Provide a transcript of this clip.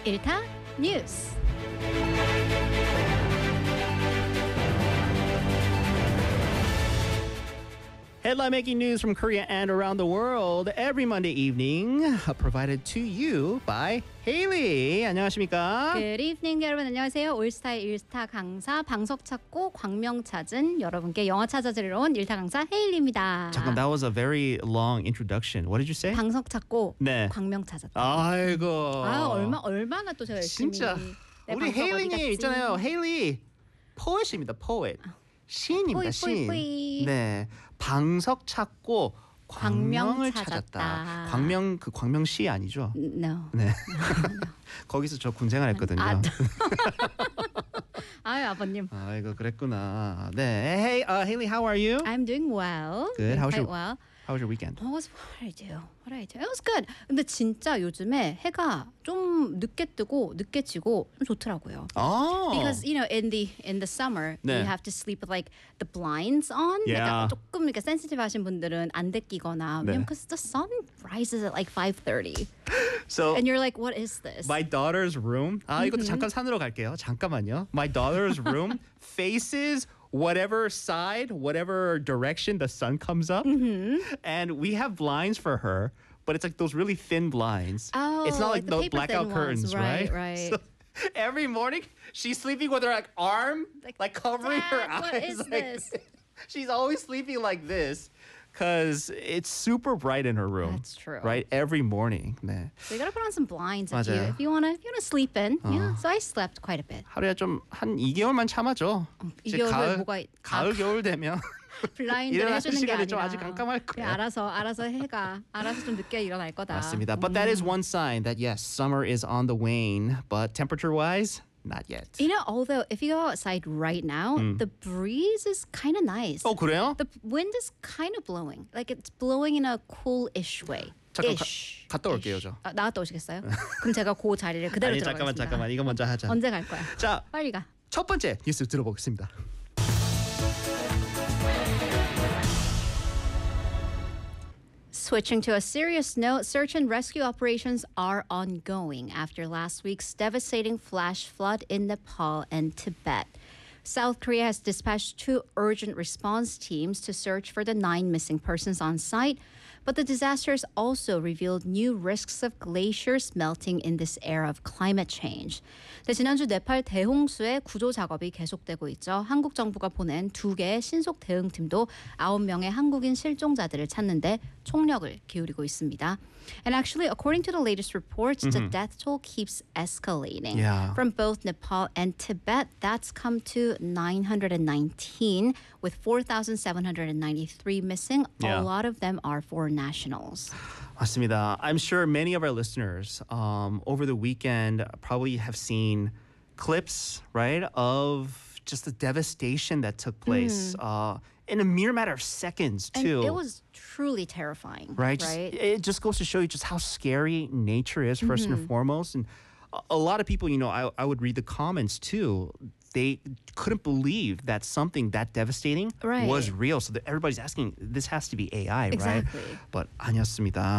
1타 뉴스. Headline making news from Korea and around the world every Monday evening, provided to you by Haley. 안녕하십니까? Good evening, 여러분 안녕하세요. 올스타의 일타 강사 방석 찾고 광명 찾은 여러분께 영어 찾아드리러 온 일타 강사 헤일리입니다. 잠깐, that was a very long introduction. What did you say? 방석 찾고 네. 광명 찾았다. 아이고. 얼마나 또 제가 열심히 진짜 내 우리 방석 어디 헤일리님 갔지? 있잖아요. 헤일리 포엣입니다. 포엣. 시인입니다. 시인. 포이. 네. 방석 찾고 광명을 광명 찾았다. 찾았다. 광명 그 광명시 아니죠? No. 네. 거기서 저 군 생활했거든요. 아유 아버님. 아이고 그랬구나. 네. Hey, Haley, how are you? I'm doing well. Good. How was quite your well. How was your weekend? What did I do? It was good. 근데 진짜 요즘에 해가 좀 늦게 뜨고 늦게 지고 좀 좋더라고요. Oh. Because you know in the summer 네. you have to sleep with like the blinds on. Yeah. 약간 조금 이렇게 sensitive 하신 분들은 안 데끼거나 네. 왜냐면 because the sun rises at like 5:30 So and you're like what is this? my daughter's room. 이것도 잠깐 산으로 갈게요. 잠깐만요. My daughter's room faces whatever side, whatever direction the sun comes up. And we have blinds for her, but it's like those really thin blinds. Oh, it's not like the those paper blackout thin curtains, ones. Right. So every morning she's sleeping with her like arm like covering her Dad, eyes. what is like this? She's always sleeping like this because it's super bright in her room. That's true. Right? Every morning. 네. So you gotta put on some blinds 맞아요. if you wanna sleep in. Yeah. So I slept quite a bit. 하루에 좀 한 2개월만 참아줘. 이제 2개월 뭐가 가을 겨울 되면 블라인드를 일어나는 해주는 게 시간이 좀 아니라 아직 깜깜할 그냥 거예요. 알아서 해가 알아서 좀 늦게 일어날 거다. 맞습니다. But that is one sign that yes, summer is on the wane, but temperature-wise, not yet. You know, although if you go outside right now, the breeze is kind of nice. 그래요? The wind is kind of blowing. Like it's blowing in a cool-ish way. 잠깐 ish. 갔다 올게요, 저. 나갔다 오시겠어요? 그럼 제가 그 자리를 그대로 아니, 들어가겠습니다. 잠깐만. 이거 먼저 하자. 언제 갈 거야? 자, 빨리 가. 첫 번째 뉴스 들어보겠습니다. Switching to a serious note, search and rescue operations are ongoing after last week's devastating flash flood in Nepal and Tibet. South Korea has dispatched 2 urgent response teams to search for the 9 missing persons on site, but the disasters also revealed new risks of glaciers melting in this era of climate change. 네, 지난주 네팔 대홍수의 구조 작업이 계속되고 있죠. 한국 정부가 보낸 2개의 신속 대응팀도 9명의 한국인 실종자들을 찾는데 총력을 기울이고 있습니다. And actually, according to the latest reports, the death toll keeps escalating. Yeah. From both Nepal and Tibet, that's come to 919, with 4,793 missing. Yeah. A lot of them are foreign nationals. 맞습니다. I'm sure many of our listeners over the weekend probably have seen clips, right, of just the devastation that took place in a mere matter of seconds, too. And it was truly terrifying. Right? Right? It just goes to show you just how scary nature is, first and foremost. And a lot of people, I would read the comments too. They couldn't believe that something that devastating Right. was real. So everybody's asking, this has to be AI, Exactly. right? But 아니었습니다.